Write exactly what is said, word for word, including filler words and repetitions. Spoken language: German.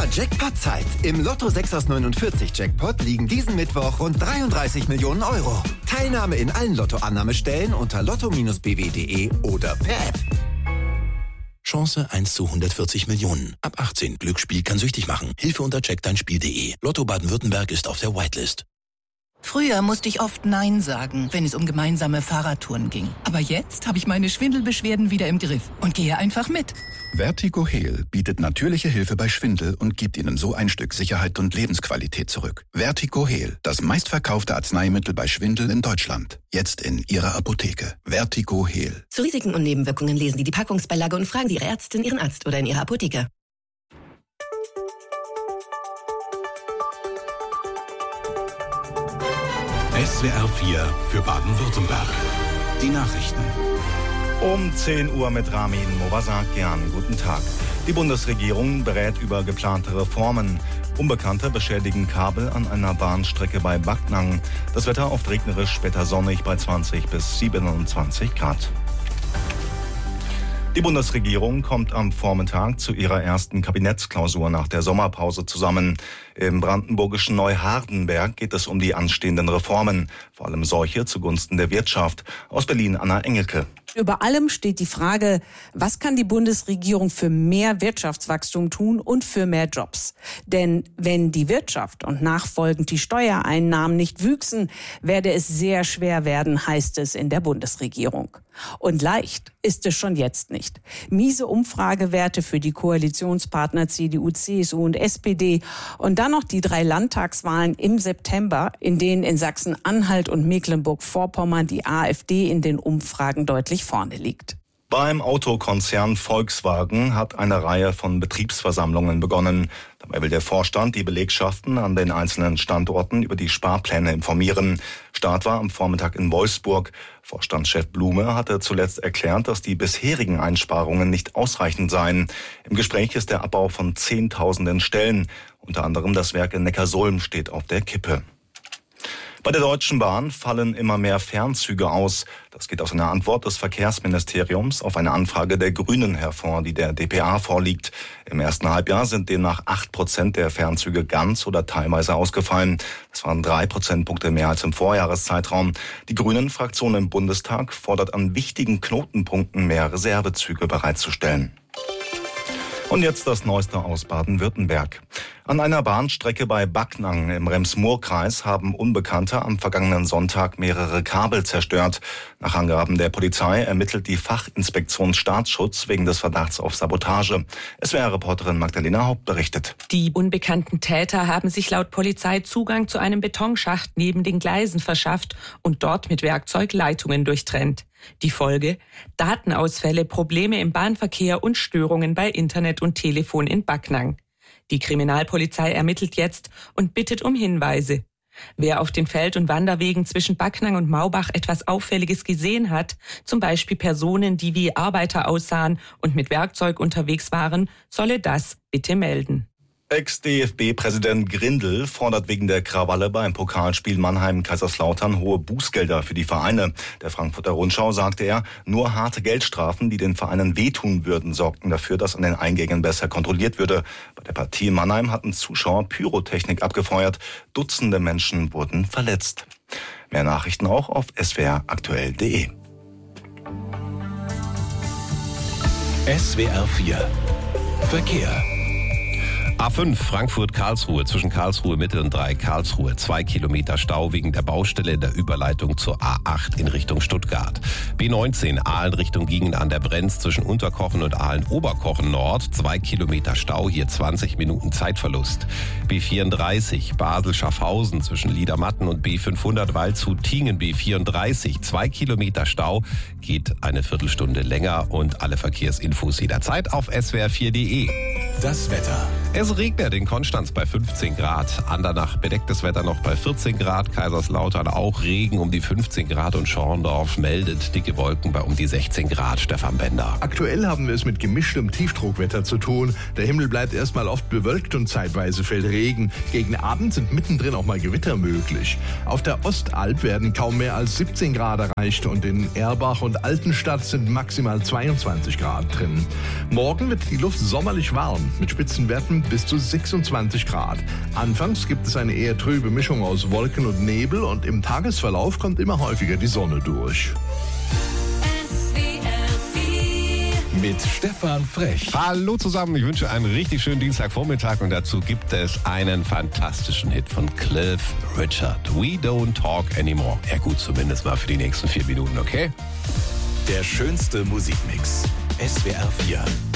Jackpot-Zeit. Im Lotto sechs aus neunundvierzig Jackpot liegen diesen Mittwoch rund dreiunddreißig Millionen Euro. Teilnahme in allen Lottoannahmestellen unter lotto Bindestrich b w punkt de oder per App. Chance eins zu hundertvierzig Millionen. Ab achtzehn. Glücksspiel kann süchtig machen. Hilfe unter check dein spiel punkt de. Lotto Baden-Württemberg ist auf der Whitelist. Früher musste ich oft Nein sagen, wenn es um gemeinsame Fahrradtouren ging. Aber jetzt habe ich meine Schwindelbeschwerden wieder im Griff und gehe einfach mit. Vertigo Heal bietet natürliche Hilfe bei Schwindel und gibt Ihnen so ein Stück Sicherheit und Lebensqualität zurück. Vertigo Heal, das meistverkaufte Arzneimittel bei Schwindel in Deutschland. Jetzt in Ihrer Apotheke. Vertigo Heal. Zu Risiken und Nebenwirkungen lesen Sie die Packungsbeilage und fragen Sie Ihre Ärztin, Ihren Arzt oder in Ihrer Apotheke. S W R vier für Baden-Württemberg. Die Nachrichten. Um zehn Uhr mit Ramin Mobasakian. Guten Tag. Die Bundesregierung berät über geplante Reformen. Unbekannte beschädigen Kabel an einer Bahnstrecke bei Backnang. Das Wetter oft regnerisch, später sonnig bei zwanzig bis siebenundzwanzig Grad. Die Bundesregierung kommt am Vormittag zu ihrer ersten Kabinettsklausur nach der Sommerpause zusammen. Im brandenburgischen Neuhardenberg geht es um die anstehenden Reformen, vor allem solche zugunsten der Wirtschaft. Aus Berlin Anna Engelke. Über allem steht die Frage, was kann die Bundesregierung für mehr Wirtschaftswachstum tun und für mehr Jobs? Denn wenn die Wirtschaft und nachfolgend die Steuereinnahmen nicht wüchsen, werde es sehr schwer werden, heißt es in der Bundesregierung. Und leicht ist es schon jetzt nicht. Miese Umfragewerte für die Koalitionspartner C D U, C S U und S P D und dann noch die drei Landtagswahlen im September, in denen in Sachsen-Anhalt und Mecklenburg-Vorpommern die AfD in den Umfragen deutlich vorne liegt. Beim Autokonzern Volkswagen hat eine Reihe von Betriebsversammlungen begonnen. Dabei will der Vorstand die Belegschaften an den einzelnen Standorten über die Sparpläne informieren. Start war am Vormittag in Wolfsburg. Vorstandschef Blume hatte zuletzt erklärt, dass die bisherigen Einsparungen nicht ausreichend seien. Im Gespräch ist der Abbau von Zehntausenden Stellen. Unter anderem das Werk in Neckarsulm steht auf der Kippe. Bei der Deutschen Bahn fallen immer mehr Fernzüge aus. Das geht aus einer Antwort des Verkehrsministeriums auf eine Anfrage der Grünen hervor, die der d p a vorliegt. Im ersten Halbjahr sind demnach acht Prozent der Fernzüge ganz oder teilweise ausgefallen. Das waren drei Prozentpunkte mehr als im Vorjahreszeitraum. Die Grünen-Fraktion im Bundestag fordert an wichtigen Knotenpunkten mehr Reservezüge bereitzustellen. Und jetzt das Neueste aus Baden-Württemberg. An einer Bahnstrecke bei Backnang im Rems-Murr-Kreis haben Unbekannte am vergangenen Sonntag mehrere Kabel zerstört. Nach Angaben der Polizei ermittelt die Fachinspektion Staatsschutz wegen des Verdachts auf Sabotage. S W R-Reporterin Magdalena Haupt berichtet. Die unbekannten Täter haben sich laut Polizei Zugang zu einem Betonschacht neben den Gleisen verschafft und dort mit Werkzeug Leitungen durchtrennt. Die Folge? Datenausfälle, Probleme im Bahnverkehr und Störungen bei Internet und Telefon in Backnang. Die Kriminalpolizei ermittelt jetzt und bittet um Hinweise. Wer auf den Feld- und Wanderwegen zwischen Backnang und Maubach etwas Auffälliges gesehen hat, zum Beispiel Personen, die wie Arbeiter aussahen und mit Werkzeug unterwegs waren, solle das bitte melden. Ex-D F B-Präsident Grindel fordert wegen der Krawalle beim Pokalspiel Mannheim-Kaiserslautern hohe Bußgelder für die Vereine. Der Frankfurter Rundschau sagte er, nur harte Geldstrafen, die den Vereinen wehtun würden, sorgten dafür, dass an den Eingängen besser kontrolliert würde. Bei der Partie in Mannheim hatten Zuschauer Pyrotechnik abgefeuert. Dutzende Menschen wurden verletzt. Mehr Nachrichten auch auf s w r aktuell punkt de. S W R vier Verkehr. A fünf Frankfurt-Karlsruhe zwischen Karlsruhe Mitte und drei Karlsruhe. Zwei Kilometer Stau wegen der Baustelle in der Überleitung zur A acht in Richtung Stuttgart. B neunzehn Aalen Richtung Giengen an der Brenz zwischen Unterkochen und Aalen-Oberkochen Nord. Zwei Kilometer Stau, hier zwanzig Minuten Zeitverlust. B vierunddreißig Basel-Schaffhausen zwischen Liedermatten und B fünfhundert Waldshut-Tiengen. B vierunddreißig Zwei Kilometer Stau, geht eine Viertelstunde länger und alle Verkehrsinfos jederzeit auf s w r vier punkt de. Das Wetter. Es regnet in Konstanz bei fünfzehn Grad, Andernach bedecktes Wetter noch bei vierzehn Grad, Kaiserslautern auch Regen um die fünfzehn Grad und Schorndorf meldet dicke Wolken bei um die sechzehn Grad. Stefan Bender. Aktuell haben wir es mit gemischtem Tiefdruckwetter zu tun. Der Himmel bleibt erstmal oft bewölkt und zeitweise fällt Regen. Gegen Abend sind mittendrin auch mal Gewitter möglich. Auf der Ostalb werden kaum mehr als siebzehn Grad erreicht und in Erbach und Altenstadt sind maximal zweiundzwanzig Grad drin. Morgen wird die Luft sommerlich warm mit Spitzenwerten sieben bis zu sechsundzwanzig Grad. Anfangs gibt es eine eher trübe Mischung aus Wolken und Nebel und im Tagesverlauf kommt immer häufiger die Sonne durch. Mit Stefan Frech. Hallo zusammen, ich wünsche einen richtig schönen Dienstagvormittag und dazu gibt es einen fantastischen Hit von Cliff Richard. We Don't Talk Anymore. Ja gut, zumindest mal für die nächsten vier Minuten, okay? Der schönste Musikmix. S W R vier.